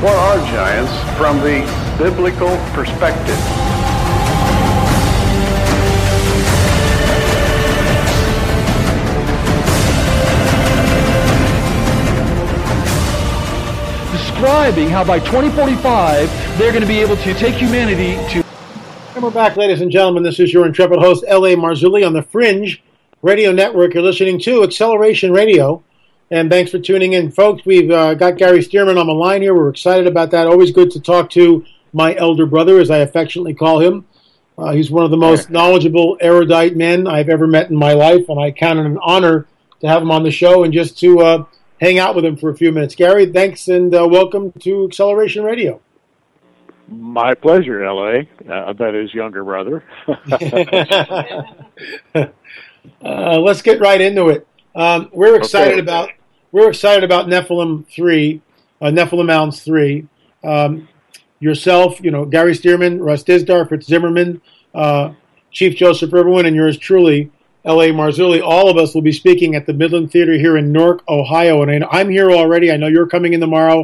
What are giants from the biblical perspective? Describing how by 2045 they're going to be able to take humanity to... And we're back, ladies and gentlemen. This is your intrepid host, L.A. Marzulli, on the Fringe Radio Network. You're listening to Acceleration Radio. And thanks for tuning in. Folks, we've got Gary Stearman on the line here. We're excited about that. Always good to talk to my elder brother, as I affectionately call him. He's one of the most knowledgeable, erudite men I've ever met in my life, and I count it an honor to have him on the show and just to hang out with him for a few minutes. Gary, thanks, and welcome to Acceleration Radio. My pleasure, L.A. That is younger brother. Let's get right into it. We're excited about Nephilim 3, Nephilim Mounds 3. Yourself, Gary Stearman, Russ Dizdar, Fritz Zimmerman, Chief Joseph Riverwind, and yours truly, L.A. Marzulli. All of us will be speaking at the Midland Theater here in Newark, Ohio. And I'm here already. I know you're coming in tomorrow.